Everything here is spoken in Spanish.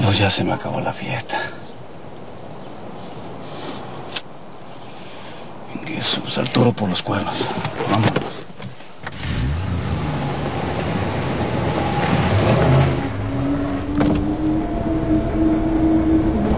Pues ya se me acabó la fiesta. Jesús, al toro por los cuernos. Vamos.